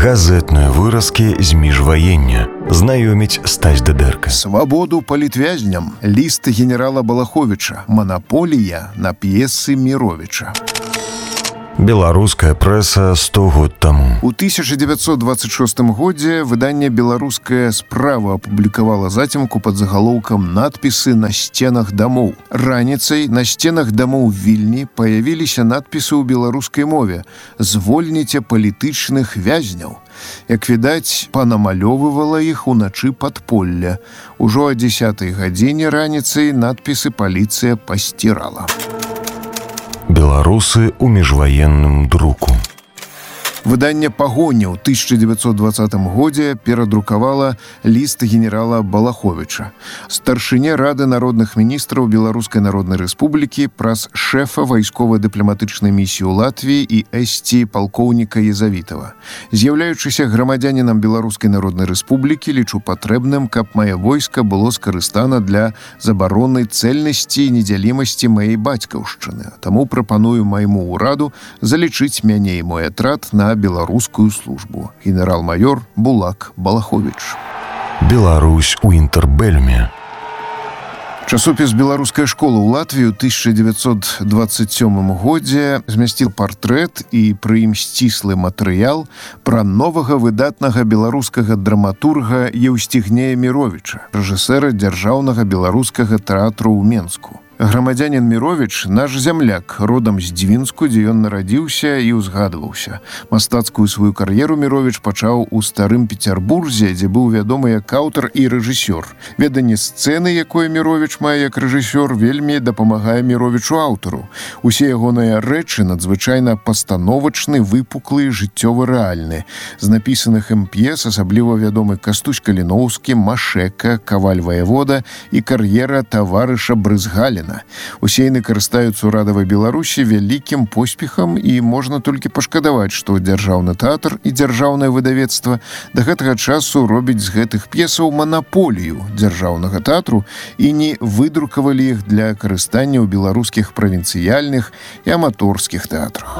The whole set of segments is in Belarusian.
Газетныя выразкі з міжваення. Знаёміць Стась Дыдэрка. Свабоду палітвязням. Ліст генерала Балаховіча. Манаполія на п'есы Міровіча. Беларуская прэса 100 год таму. У 1926 годзе выданне «Беларуская справа» апублікавала зацемку пад загалоўкам «Надпісы на сценах дамоў». Раніцай на сценах дамоў Вільні паявіліся надпісы ў беларускай мове «Звольніце палітычных вязняў». Як відаць, панамалёвывала іх уначы падполля. Ужо о 10-й гадзіне раніцай надпісы паліцыя пасцірала. Беларусы ў міжваенным друку. Выданне «Пагоня» ў 1920 годзе перадрукавала ліст генерала Балаховіча. Старшыне Рады народных міністраў Беларускай Народнай Рэспублікі праз шэфа вайскова-дыпламатычнай місіі ў Латвіі і эсці палкоўніка Езавітава. З'яўляючыся грамадзянінам Беларускай Народнай Рэспублікі, лічу патрэбным, каб мае войска было скарыстана для забароны цэльнасці і недзялімасці маей бацькаўшчыны. Таму прапаную майму ўраду залічыць мяне і мой атрад на беларускую службу. Генерал-майор Булак Балаховіч. Беларусь у інтэрбэльме. Часопіс «Беларуская школа» ў Латвіі ў 1927 годзе змясціў партрэт і пры ім сціслы матэрыял пра новага выдатнага беларускага драматурга Еўстігнея Міровіча, рэжысэра дзяржаўнага беларускага тэатру ў Менску. Грамадзянін Міровіч – наш зямляк, родам з Дзвінску, дзе ён нарадзіўся і ўзгадваўся. Мастацкую сваю кар'еру Міровіч пачаў у Старым Пецярбурзе, дзе быў вядомы як аўтар і рэжысёр. Веданне сцэны, якое Міровіч мае як рэжысёр, вельмі дапамагае Міровічу аўтару. Усе ягоныя рэчы надзвычайна пастановачны, выпуклы, жыццёва-рэальны. З напісаных ім п'ес асабліва вядомы Кастусь Каліноўскі, Машэка, Каваль Ваявода і кар'ера таварыша Брызгаліна. Усе яны карыстаюцца ў радавай Беларусі вялікім поспехам, і можна толькі пашкадаваць, што дзяржаўны тэатр і дзяржаўнае выдавецтва да гэтага часу робіць з гэтых п'есаў манаполію дзяржаўнага тэатру і не выдрукавалі іх для карыстання ў беларускіх правінцыяльных і аматорскіх тэатрах.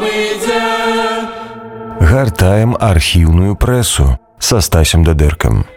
Гартаем архіўную прэсу са Стасем Дыдэркам.